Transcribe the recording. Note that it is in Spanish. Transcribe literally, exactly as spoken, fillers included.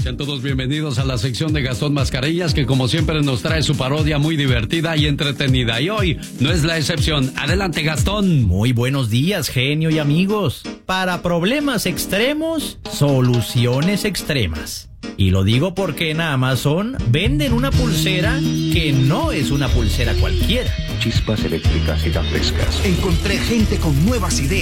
Sean todos bienvenidos a la sección de Gastón Mascareñas, que como siempre nos trae su parodia muy divertida y entretenida. Y hoy no es la excepción. Adelante, Gastón. Muy buenos días, genio y amigos. Para problemas extremos, soluciones extremas. Y lo digo porque en Amazon venden una pulsera que no es una pulsera cualquiera. Chispas eléctricas y tan frescas. Encontré gente con nuevas ideas.